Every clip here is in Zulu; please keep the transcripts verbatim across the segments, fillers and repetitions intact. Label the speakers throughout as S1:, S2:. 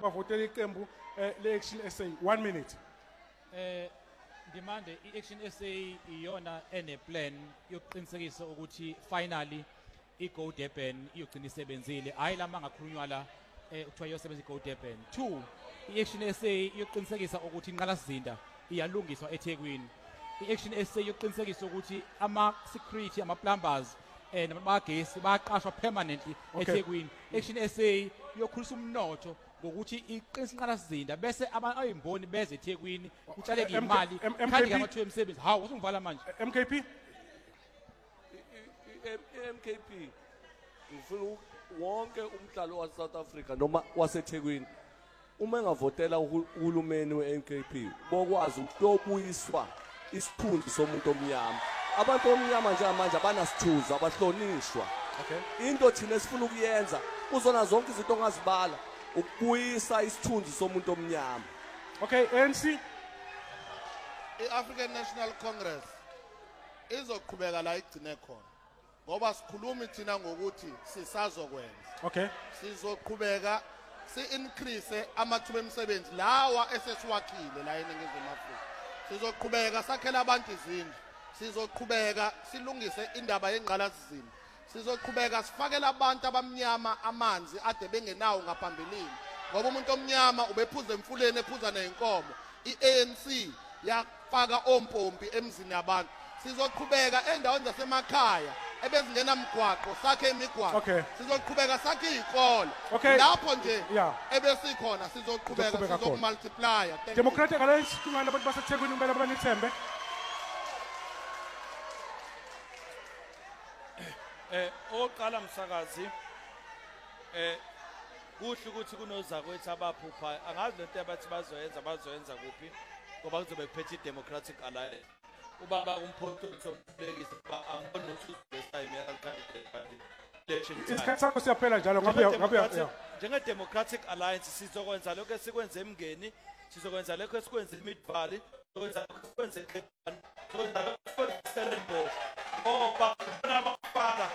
S1: bangavotela iqembu le Action S A. One minute.
S2: Eh Ndimande i-Action S A iyona ene plan yokuqinisekisa ukuthi finally i-Go Durban iyogcina isebenzile hayi lama ngakhulunywa la eh kuthiwa iyosebenza i-Go Durban. Two, i-Action S A iyoqinisekisa ukuthi inqalasizinda iyalungiswa eThekwini. I-Action S A iyoqinisekisa ukuthi ama security ama plumbers eh namagesi baqashwa permanently eThekwini. Action S A iyokhulisa umnotho ngokuthi iqinisa inqalasizinda bese abantu ayimboni beze eThekwini kutshaleke imali kanti ngamathuba emisebenzi. Hawu usungivala manje.
S1: M K P
S3: M K P ufuna wonke umdlalo wa South Africa noma waseThekwini uma engavotela uhulumeni we-M K P bokwazi ukuyobuyiswa isithunzi somuntu omnyama. Abantu omnyama nje manje abanasithuzo abahlonishwa. Okay. Into thina esifuna ukuyenza uzona zonke izinto ongazibala ukubuyisa isithunzi somuntu omnyama.
S1: Okay, A N C
S4: i-African National Congress izoqhubeka la igcine khona ngoba sikhuluma thina ngokuthi sisazokwenza.
S1: Okay.
S4: Sizoqhubeka si-increase amathuba emisebenzi lawa esesiwakhile la eNingizimu Afrika. Sizoqhubeka sakhela abantu izindlu. Sizoqhubeka silungise indaba yengqalasizinda. Sizoqhubeka sifakela abantu abamnyama amanzi ade bengenawo ngaphambilini ngoba umuntu omnyama ubephuza emfuleni ephuza nenkomo. I-A N C yafaka ompompi emzini yabantu. Sizoqhubeka endaweni zasemakhaya ebezingena mgwaqo sakhe imigwaqo.
S1: Okay.
S4: Sizoqhubeka sakhe izikole.
S1: Okay.
S4: Lapho nje
S1: Yeah.
S4: ebesikhona sizoqhubeka sizomultiplier.
S1: Democratic Alliance kumele abantu baseThekwini kumele abanithembe.
S5: Eh oqala umsakazi eh kuhle ukuthi kunozakwethu abaphupha angazi lento abathi bazoyenza bazoyenza kuphi ngoba kuzobe kuphethe i-Democratic Alliance ubaba umphoto sokulekisa angibona ukuthi time yakhe election time
S1: isikhathi sakho siyaphela njalo ngabe ngabe
S5: njenge-Democratic Alliance sizokwenza lokho esikwenze emngeni sizokwenza lokho esikwenze eMidvalley sizokwenza lokho esikwenze eKapan sizokwenza lokho esikwenze eStellenbosch ngoba abafana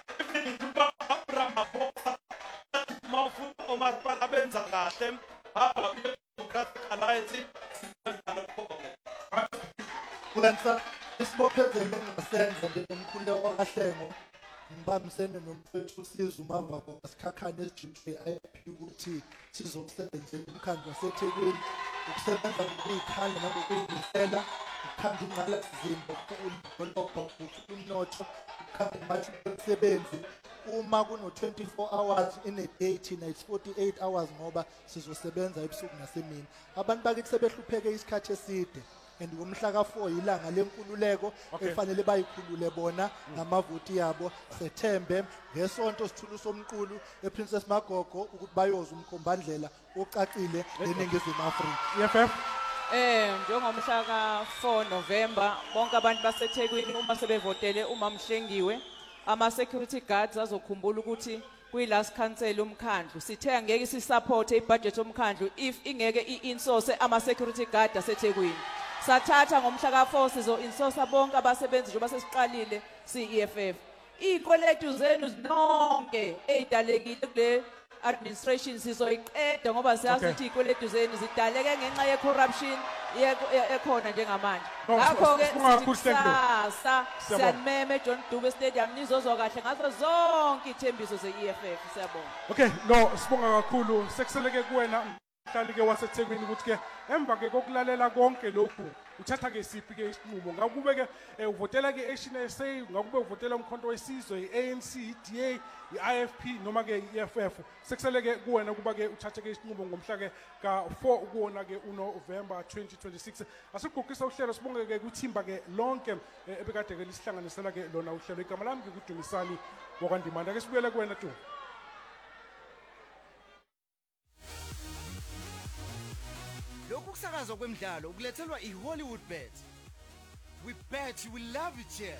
S5: Ramaphosa mafu omasipala benza kahle hamba ku-Democratic Alliance
S6: kwenza isibophezelo engasenza njengemkhulu wakahlengo ngibambisene nomfethu uSizwe umama kwasikhakhane esijuthe I P ukuthi sizomsebenzela umkhandlu waseThekwini ukusebenza ngokuyikhala nangokuyimisela ukukhanda ingqalasizinda ukudolobha umnotho ukukhanda amathuba emisebenzi uma kuno twenty-four hours in a day thina it's forty-eight hours ngoba sizosebenza ebusuku nasemini. Abantu bakithi sebehlupheke isikhathi eside and ngomhla ka four ilanga lenkululeko efanele bayikhulule bona ngamavoti yabo September ngesonto sithulu somqulu ePrincess Magogo ukuthi bayoza umkhombandlela ocacile eNingizimu Afrika.
S1: E F F
S7: Eh njengomhla ka four November bonke abantu baseThekwini uma sebevotele uma mhlengiwe ama security guards azokhumbula ukuthi kuyi last council umkhandlu sithe angeke sisupport ibudget omkhandlu if ingeke i-insource ama security guard aseThekwini. Sathatha ngomhla ka four sizo insource bonke abasebenzi nje basesiqalile C E F F. Ikolektu zenu zonke ezidalekile kule administration sizoyiqeda ngoba siyazi ukuthi ikolektu zenu zidaleke ngenxa ye corruption ekhona njengamanje. Ngakho ke sasa siyanmeme John Dube Stadium nizozwa kahle ngazo zonke ithembiso ze-E F F siyabonga.
S1: Okay, no sibonga kakhulu sekuseleke kuwena mhlali ke waseThekwini ukuthi ke emva ke kokulalela konke lokhu uthatha ke siphi ke isinqumo ngakube ke uvotela ke Action S A ngakube uvotela umkhonto wesizwe i-A N C i-D A i-I F P noma ke i-E F F sekuseleke kuwena kuba ke uthathe ke isinqumo ngomhla ke ka four ukuwona ke uNovember twenty twenty-six. Asigqokisa uhlelo sibonge ke kuthimba ke lonke ebekade ke lisihlanganisela ke lona uhlelo igama lami ke kuDumisani wakwaNdimanda ke sibuyele kuwena tu.
S8: Lokusakaza kwemidlalo ukulethelwa iHollywood Bet. We bet you will love it here.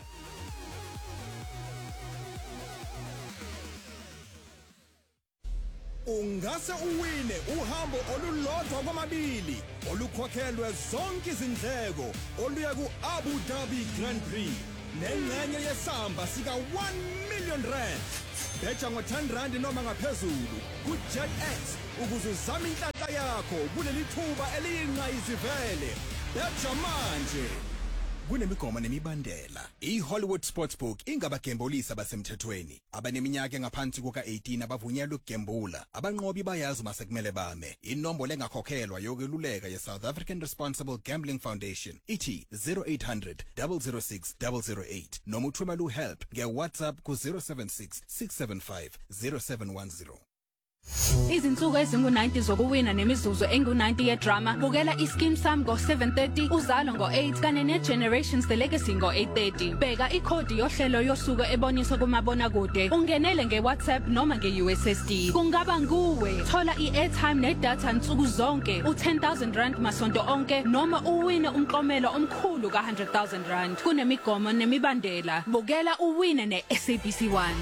S8: Ungase uwine uhambo olulodwa kwamabili olukhokhelwe zonke izindleko oluya ku Abu Dhabi Grand Prix.
S9: nengxenye yesamba sika one million rand. Betha ngo ten rand noma ngaphezulu ku JetX ukuze uzame inhlanhla yakho kuleli thuba eliyinqayizivele. Betha manje. Kunemigomo nemibandela. I-Hollywood Sportsbook ingabagembulisi abasemthethweni. Abaneminyaka engaphansi kuka eighteen abavunyelwe ukugembula. Abanqobi bayazi mase kumele bame. Inombolo engakhokhelwa yokweluleka ye-South African Responsible Gambling Foundation ithi zero eight hundred, zero zero six, zero zero eight noma uthumela uhelp nge-WhatsApp ku zero seven six, six seven five, zero seven one zero.
S10: Izinsuku ezingu ninety zokuwina nemizuzu engu ninety yedrama. Bukela iSkim Sam ngo seven thirty, uzalo ngo eight kane neGenerations The Legacy ngo eight thirty. Bheka ikhodi yohlelo yosuku eboniswa kumabona kude. Ungenele ngeWhatsApp noma nge-U S S D. Kungaba nguwe. Thola i-airtime nedatha nsuku zonke u ten thousand rand masonto onke noma uwine umklomelo omkhulu ka one hundred thousand rand. Kunemigomo nemibandela. Bukela uwine ne-S A B C one.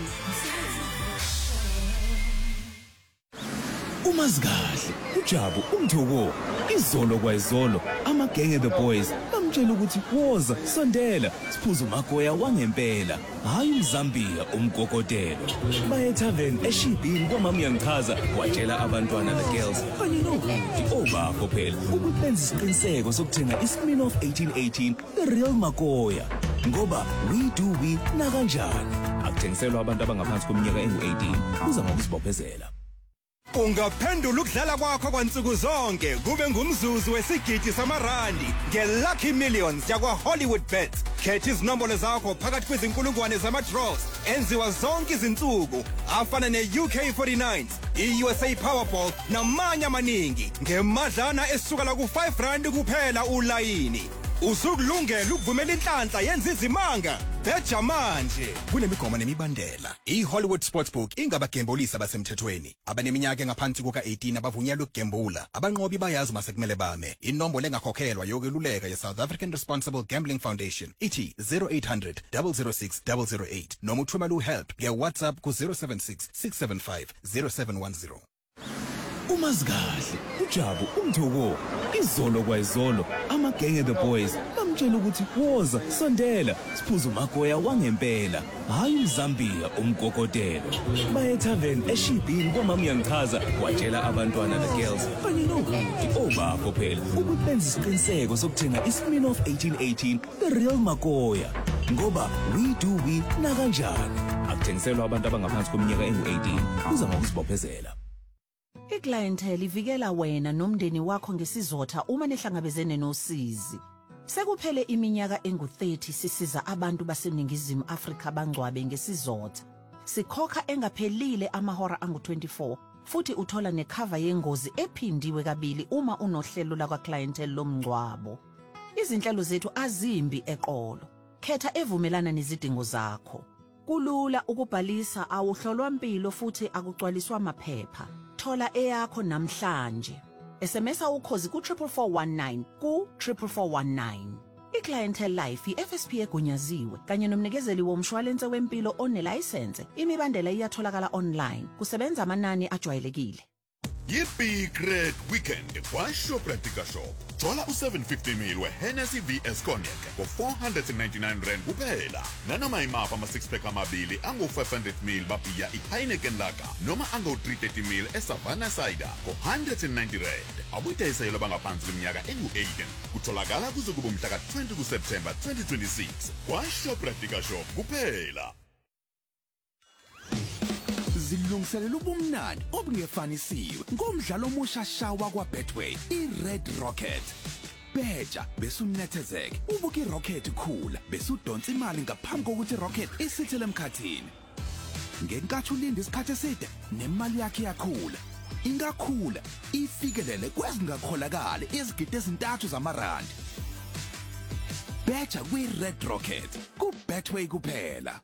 S11: Umazikahle, uJabu umthoko, izolo kwayizolo, amagenge the boys bamtshela ukuthi woza sondela siphuza umagoya wangempela, hayi uMzambia umgogotelo. Baye tavern eShibhini kwamama uyangichaza watshela abantwana the girls kanye nobuthi obakho phela ukuthi benze isiqiniseko sokuthenga iSmirnoff eighteen eighteen the real magoya. Ngoba we do we na kanjani. Akuthengiselwa abantu abangaphansi kweminyaka engu eighteen uza ngokuzibophezela.
S9: Ungaphendula ukudlala kwakho kwansuku zonke kube ngumzuzu wesigidi samarandi ngeLucky Millions yakwa Hollywood Bets. Khetha izinombolo zakho phakathi kwezinkulungwane zama-draws enziwa zonke izinsuku afana ne-U K forty-nines, i-U S A Powerball namanye amaningi ngemadlana esukela ku five rand kuphela ulayini. Usukulungela ukuvumela inhlanhla yenza izimanga. Betha manje. Kunemigomo nemibandela. I-Hollywood Sportsbook ingabagembulisi abasemthethweni. Abaneminyaka engaphansi kuka eighteen abavunyelwe ukugembula. Abanqobi bayazi mase kumele bame. Inombolo engakhokhelwa yokweluleka ye-South African Responsible Gambling Foundation ithi zero eight hundred, zero zero six, zero zero eight noma uthumela uhelp nge-WhatsApp ku zero seven six, six seven five, zero seven one zero.
S11: Umazikahle, uJabu umthoko, izolo kwayizolo, amagenge the boys bamtshela ukuthi woza sondela siphuza umagoya wangempela, hayi uMzambia umgogotelo. Baye tavern eShibhini kwamama uyangichaza watshela abantwana the girls kanye nobuthi obakho phela ukuthi benze isiqiniseko sokuthenga iSmirnoff eighteen eighteen the real magoya. Ngoba we do we na kanjani. Akuthengiselwa abantu abangaphansi kweminyaka engu eighteen uza ngokuzibophezela.
S12: Iclientele ivikela wena nomndeni wakho ngesizotha uma nehlangabezene nosizi. Sekuphele iminyaka engu thirty sisiza abantu baseningizimu Afrika bangcwabe ngesizotha. Sikhokha engaphelile amahora angu twenty-four futhi uthola necover yengozi ephindiwe kabili uma unohlelo lakwa clientele lomngcwabo. Izinhlelo zethu azimbi eqolo. Khetha evumelana nezidingo zakho. Kulula ukubhalisa awuhlolwa impilo futhi akucwaliswa amaphepha. Thola eyakho namhlanje. S M S ukhozi ku four four one nine ku four four one nine. iClientele Life i-F S P egunyaziwe kanye nomnikezeli womshwalense wempilo onelicense. Imibandela iyatholakala online. Kusebenza amanani ajwayelekile.
S13: Yi-Big Red Weekend kwa-Shoprite Shop. Thola u seven fifty mil we-Hennessy V S Cognac for four hundred ninety-nine rand kuphela. Nanoma imapha ama-six pack amabili angu-five hundred mil babhiya i-Heineken Lager noma angu-three thirty mil eSavannah Cider for one hundred ninety rand. Abuyidayiselo bangaphansi kweminyaka engu-eighteen. Kutholakala kuze kube umhla ka-twenty kuSeptember twenty twenty-six kwa-Shoprite Shop kuphela.
S14: Zilungiselela ubumnandi obungefanisiwe ngomdlalo omusha shawa kwa Betway iRed Rocket. Beja besunethezeke ubuke iRocket khula besudonsa imali ngaphambi kokuthi iRocket isithele emkhathini. Ngenkathi ulinda isikhathi eside nemali yakhe yakhula. Ingakhula ifikelele kwezingakholakala izigidi ezintathu zamarandi. Beja kwiRed Rocket ku Betway kuphela.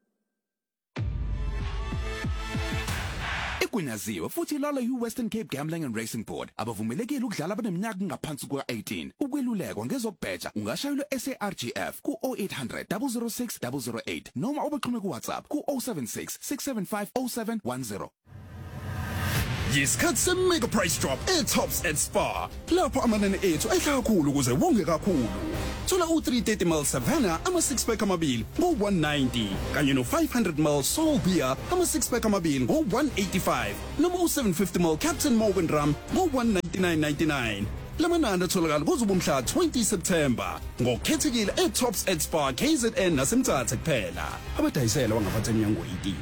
S14: Igunyaziwe futhi lalo yi-Western Cape Gambling and Racing Board abavumelekile ukudlala abaneminyaka ngaphansi kuka-eighteen. Ukwelulekwa ngezokubheja ungashayelwa S A R G F ku oh eight hundred, zero zero six, zero zero eight noma ubaxhume ku-WhatsApp ku oh seven six, six seven five, oh seven one zero.
S15: Yisikhathi se-mega price drop e-Tops and Spar. Lapho amanani ethu ehla kakhulu ukuze wonge kakhulu. thola u three thirty ml Savannah ama six pack amabili ngo one ninety kanye no five hundred ml Soul Beer ama six pack amabili ngo one eighty-five noma u seven fifty ml Captain Morgan Rum ngo one ninety-nine ninety-nine. Lamanani atholakala kuzoba umhla twenty September ngokukhethekile eTops at Spa K Z N nasemthatha kuphela abadayisela wangaphatha eminyango eighteen.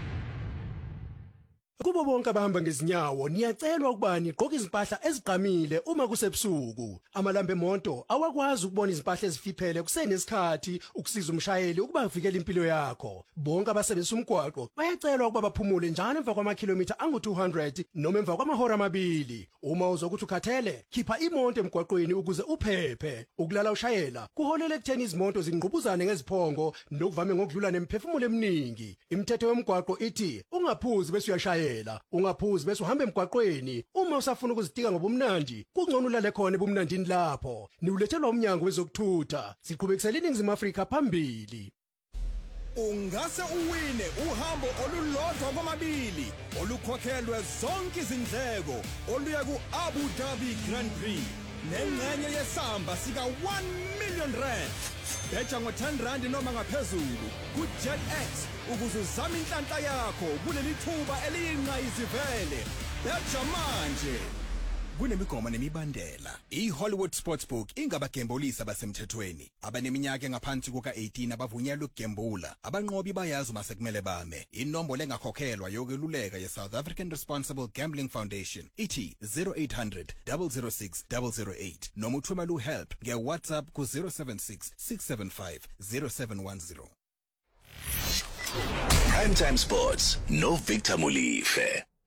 S16: Kubo bonke abahamba ngezinyawo niyacelwa ukuba niqoke izimpahla eziqamile uma kusebusuku. Amalambe emonto awakwazi ukubona izimpahla ezifiphele kusenesikhathi ukusiza umshayeli ukuba avikele impilo yakho. Bonke abasebenzisa umgwaqo bayacelwa ukuba baphumule njalo emva kwamakhilomitha angu two hundred noma emva kwamahora amabili. Uma uzokuthi ukhathele, khipha imonto emgwaqweni ukuze uphephe. Ukulala ushayela kuholela ekutheni izimoto zingqubuzane ngeziphongo nokuvame ngokudlula nemphefumulo eminingi. Imithetho yomgwaqo ithi ungaphuzi bese uyashayela. Ungaphuzi bese uhamba emgwaqweni. Uma usafuna ukuzitika ngobumnandi kungcono ulale khona ebumnandini lapho. Niulethelwa umnyango wezokuthutha. Siqhubekisela iNingizimu Afrika phambili.
S9: Ungase uwine uhambo olulodwa kwamabili olukhokhelwe zonke izindleko oluya ku-Abu Dhabi Grand Prix nengxenye yesamba sika one million rand. Betha ngo ten rand noma ngaphezulu ku-JetX ukuze uzame inhlanhla yakho kuleli thuba eliyinqayizivele. Betha manje. Kunemigomo nemibandela. I-Hollywood Sportsbook ingabagembulisi abasemthethweni. Abaneminyaka engaphansi kuka eighteen abavunyelwe ukugembula. Abanqobi bayazi uma sekumele bame. Inombolo engakhokhelwa yokweluleka ye-South African Responsible Gambling Foundation ithi zero eight hundred, zero zero six, zero zero eight noma uthumela uhelp nge-WhatsApp ku zero seven six, six seven five, zero seven one zero.
S17: Primetime Sports no Victor Mulife.